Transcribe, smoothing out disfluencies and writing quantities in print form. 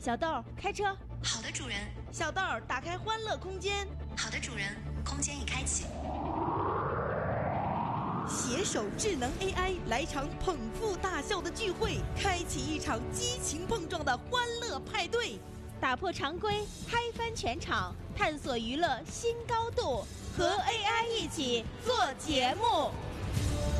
小豆，开车。 好的，主人。 小豆，打开欢乐空间。 好的，主人。空间已开启。 携手智能 AI 来场捧腹大笑的聚会，开启一场激情碰撞的欢乐派对， 打破常规，嗨翻全场，探索娱乐新高度，和 AI 一起做节目。